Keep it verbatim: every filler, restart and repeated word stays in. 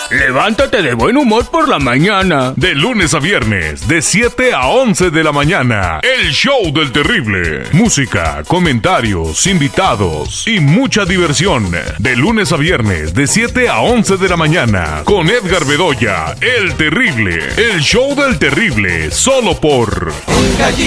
Levántate de buen humor por la mañana. De lunes a viernes, de siete a once de la mañana, el show del terrible. Música, comentarios, invitados y mucha diversión. De lunes a viernes, de siete a once de la mañana, con Edgar Bedoya, el terrible. El show del terrible, solo por... Un gallito